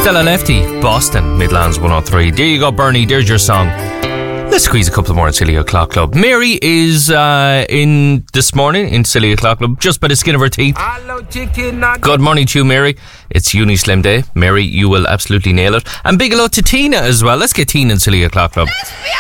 Stella Lefty, Boston, Midlands 103. There you go, Bernie, there's your song. Let's squeeze a couple more in Silly O'Clock Club. Mary is in this morning in Silly O'Clock Club, just by the skin of her teeth. Good morning to you, Mary. It's Uni Slim Day. Mary, you will absolutely nail it. And big hello to Tina as well. Let's get Tina in Silly O'Clock Club.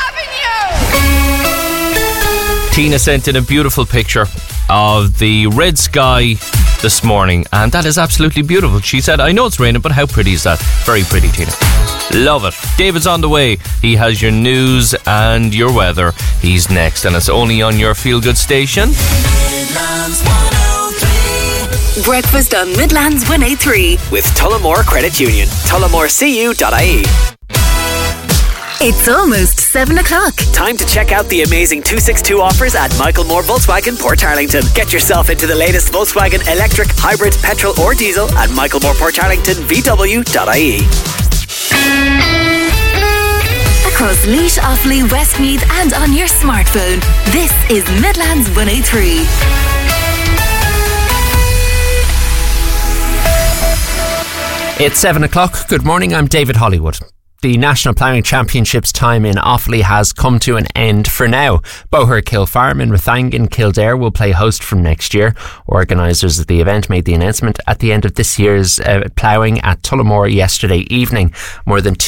Tina sent in a beautiful picture of the red sky this morning, and that is absolutely beautiful. She said, I know it's raining, but how pretty is that? Very pretty, Tina. Love it. David's on the way. He has your news and your weather. He's next, and it's only on your feel-good station. Midlands 103. Breakfast on Midlands 103 with Tullamore Credit Union. TullamoreCU.ie. It's almost 7 o'clock. Time to check out the amazing 262 offers at Michael Moore Volkswagen, Portarlington. Get yourself into the latest Volkswagen electric, hybrid, petrol or diesel at Michael Moore Portarlington VW.ie. Across Laois, Offaly, Westmeath and on your smartphone, this is Midlands 103. It's 7 o'clock. Good morning, I'm David Hollywood. The National Ploughing Championships time in Offaly has come to an end for now. Boherkill Farm in Rathangan, Kildare will play host from next year. Organisers of the event made the announcement at the end of this year's ploughing at Tullamore yesterday evening. More than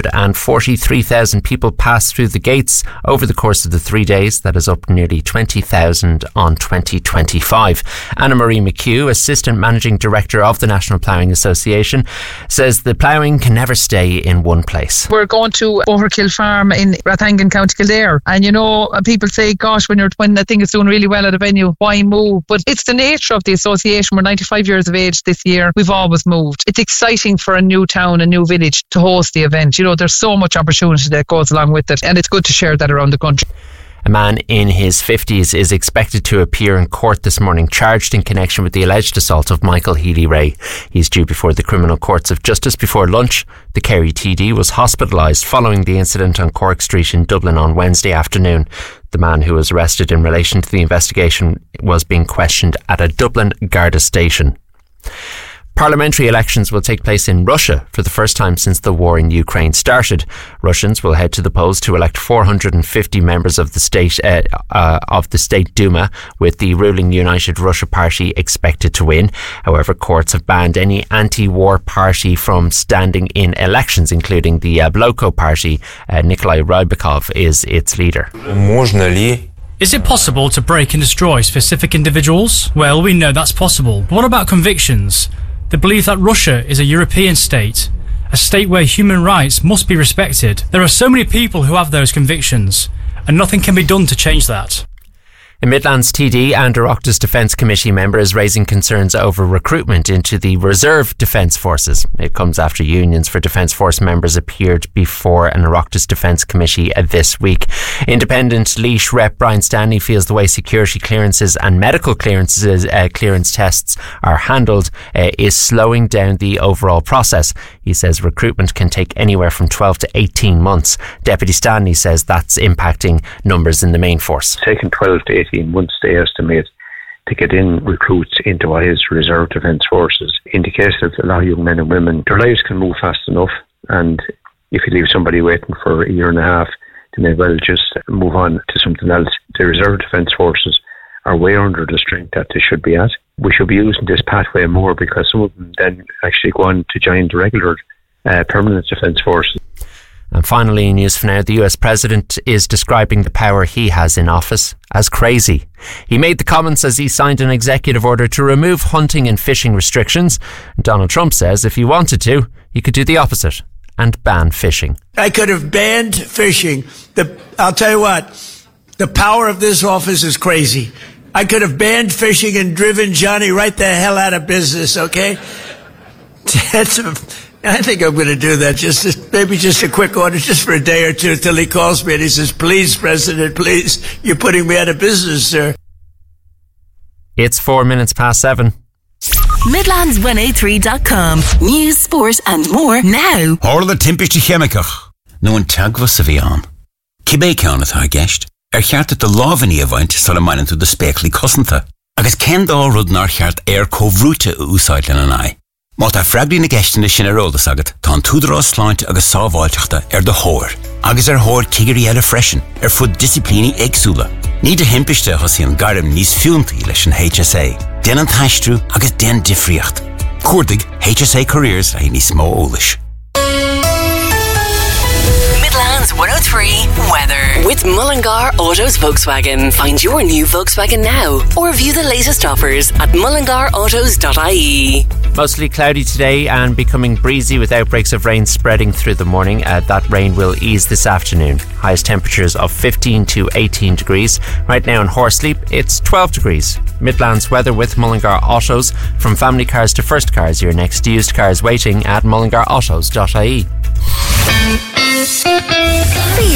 243,000 people passed through the gates over the course of the 3 days. That is up nearly 20,000 on 2025. Anna-Marie McHugh, Assistant Managing Director of the National Ploughing Association, says the ploughing can never stay in one place. We're going to Boherkill Farm in Rathangan, County Kildare, and you know, people say, gosh, when the thing is doing really well at a venue, why move? But it's the nature of the association. We're 95 years of age this year. We've always moved. It's exciting for a new town, a new village to host the event. You know, there's so much opportunity that goes along with it, and it's good to share that around the country. A man in his 50s is expected to appear in court this morning, charged in connection with the alleged assault of Michael Healy-Rae. He's due before the criminal courts of justice before lunch. The Kerry TD was hospitalised following the incident on Cork Street in Dublin on Wednesday afternoon. The man who was arrested in relation to the investigation was being questioned at a Dublin Garda station. Parliamentary elections will take place in Russia for the first time since the war in Ukraine started. Russians will head to the polls to elect 450 members of the State Duma, with the ruling United Russia Party expected to win. However, courts have banned any anti-war party from standing in elections, including the Bloko Party. Nikolai Rybakov is its leader. Is it possible to break and destroy specific individuals? Well, we know that's possible. But what about convictions? The belief that Russia is a European state, a state where human rights must be respected. There are so many people who have those convictions, and nothing can be done to change that. A Midlands TD and Oireachtas Defence Committee member is raising concerns over recruitment into the Reserve Defence Forces. It comes after unions for Defence Force members appeared before an Oireachtas Defence Committee this week. Independent Laois Rep Brian Stanley feels the way security clearances and medical clearance tests are handled is slowing down the overall process. He says recruitment can take anywhere from 12 to 18 months. Deputy Stanley says that's impacting numbers in the main force. Taking 12 to 18 months, they estimate, to get in recruits into his Reserve Defence Forces. In the case of a lot of young men and women, their lives can move fast enough, and if you leave somebody waiting for a year and a half, they may well just move on to something else. The Reserve Defence Forces are way under the strength that they should be at. We should be using this pathway more, because some of them then actually go on to join the regular permanent Defence Forces. And finally, in news for now, the US President is describing the power he has in office as crazy. He made the comments as he signed an executive order to remove hunting and fishing restrictions. Donald Trump says if he wanted to, he could do the opposite and ban fishing. I could have banned fishing. I'll tell you what, the power of this office is crazy. I could have banned fishing and driven Johnny right the hell out of business, okay? I think I'm going to do that. Maybe just a quick order, just for a day or two, till he calls me and he says, "Please, President, please, you're putting me out of business, sir." It's 4 minutes past 7. Midlands103.com. News, sport and more now. All the timpiste chemicach. No an tagva sa bhíán. Cibé ceann atá gceist. Cheart at the lábhaní a bhaint sula mainan tú the spéclí cosanta. Agus cén dá rud nar cheart cheart cóhrúte úsáid lena nai. Má tá freagraí na gceistena sin arólas agat, tá an túdarás sláinte agus sábháilteachta de thóir, agus thóir cigarí eile freisin fud disciplíní éagsúla. Ní de himpeiste chus í an garim níos fiúntaí leis an HSA. Den an taistrú agus den difriocht. Cuardaigh HSA Careers a níos mó ólais. Midlands 103 weather with Mullingar Autos Volkswagen. Find your new Volkswagen now or view the latest offers at mullingarautos.ie. Mostly cloudy today and becoming breezy with outbreaks of rain spreading through the morning. That rain will ease this afternoon. Highest temperatures of 15 to 18 degrees. Right now in Horseleap, it's 12 degrees. Midlands weather with Mullingar Autos. From family cars to first cars, your next used cars waiting at mullingarautos.ie.